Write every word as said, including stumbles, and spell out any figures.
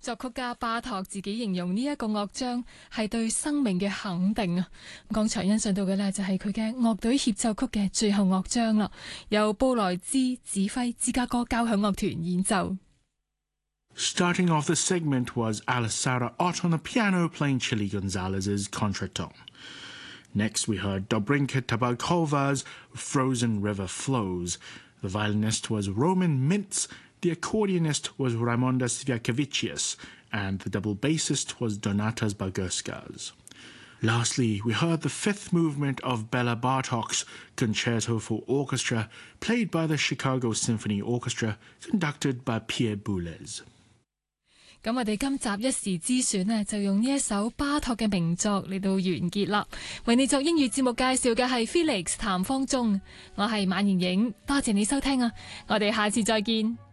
作曲家巴托自己形容呢一個樂章係對生命嘅肯定啊！剛才欣賞到嘅呢，就係佢嘅樂隊協奏曲嘅最後樂章啦，由布萊茲指揮芝加哥交響樂團演奏。 Starting off the segment was Alessandra Ott on the piano playing Chili Gonzalez's Contratone. Next we heard Dobrinka Tabakova's Frozen River Flows. The violinist was Roman Mintz, the accordionist was Raimondas Sviakavicius, and the double bassist was Donatas Bagurskas. Lastly, we heard the fifth movement of Bela Bartok's Concerto for Orchestra, played by the Chicago Symphony Orchestra, conducted by Pierre Boulez. 咁我哋今集一時之選呢，就用呢一首巴托嘅名作嚟到完結啦。為你作英語節目介紹嘅係 Felix 譚方中，我係馬妍影，多謝你收聽啊！我哋下次再見。